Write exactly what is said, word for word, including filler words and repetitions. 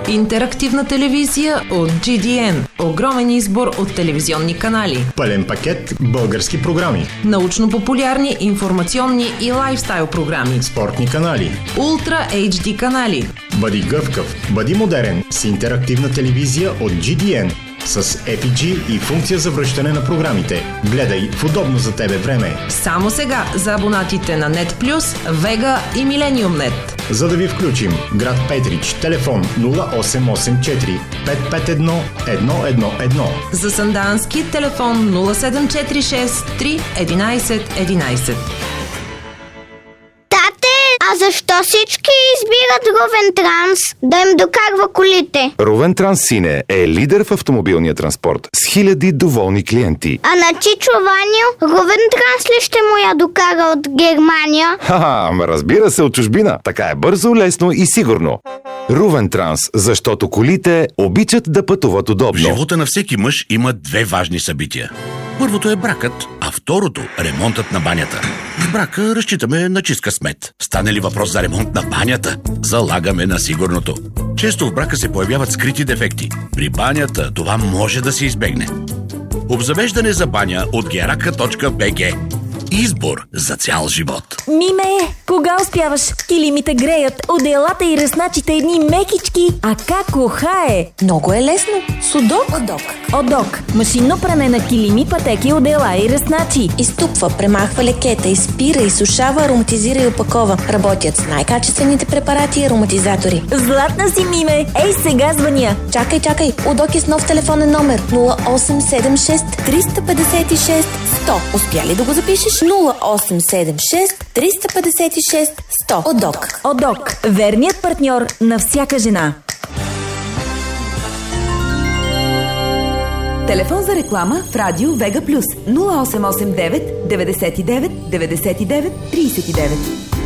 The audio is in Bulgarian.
Интерактивна телевизия от джи ди ен. Огромен избор от телевизионни канали. Пълен пакет български програми. Научно-популярни, информационни и лайфстайл програми. Спортни канали. Ултра ейч ди канали. Бъди гъвкав, бъди модерен с интерактивна телевизия от джи ди ен. С Ей Пи Джи и функция за връщане на програмите. Гледай в удобно за тебе време. Само сега за абонатите на Нет Плюс, Вега и Милениум Нет. За да ви включим, град Петрич, телефон нула осем осем четири пет пет едно едно едно едно. За Сандански, телефон нула седем четири шест три единайсет единайсет. А защо всички избират Рувен Транс да им докарва колите? Рувен Транс Сине е лидер в автомобилния транспорт с хиляди доволни клиенти. А на Чичо Ваню Рувен Транс ли ще му я докара от Германия? Ха-ха, ама разбира се, от чужбина. Така е бързо, лесно и сигурно. Рувен Транс, защото колите обичат да пътуват удобно. В живота на всеки мъж има две важни събития. Първото е бракът, а второто – ремонтът на банята. В брака разчитаме на чист късмет. Стане ли въпрос за ремонт на банята, залагаме на сигурното. Често в брака се появяват скрити дефекти. При банята това може да се избегне. Обзавеждане за баня от герака точка би джи. Избор за цял живот. Миме, кога успяваш? Килимите греят, одеялата и ръсначите едни мекички. А как ухае? Много е лесно. Судок. Одок. Одок. Машинно пране на килими, пътеки, одеяла и ръсначи. Изтупва, премахва лекета, изпира, изсушава, ароматизира и опакова. Работят с най-качествените препарати и ароматизатори. Златна си, Миме. Ей, сега звъня. Чакай, чакай. Удок е с нов телефонен номер нула осем седем шест три пет шест сто. Успя ли да го запишеш? нула осем седем шест три пет шест сто. Одок. Одок. Верният партньор на всяка жена. Телефон за реклама в радио Вега Плюс нула осем осем девет деветдесет и девет деветдесет и девет трийсет и девет.